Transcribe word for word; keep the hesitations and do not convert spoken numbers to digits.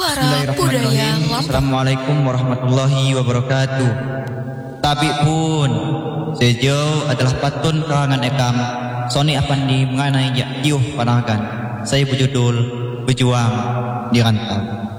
Suara Budaya Lampung. Assalamualaikum warahmatullahi wabarakatuh. Tapi pun sejauh adalah patun karangan ekam Sony akan di mengenai jiuh panakan. Saya berjudul Berjuang di Rantau.